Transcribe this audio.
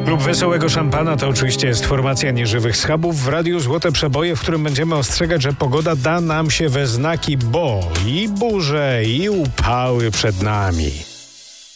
Klub Wesołego Szampana to oczywiście jest formacja nieżywych schabów w Radiu Złote Przeboje, w którym będziemy ostrzegać, że pogoda da nam się we znaki, bo i burze, i upały przed nami.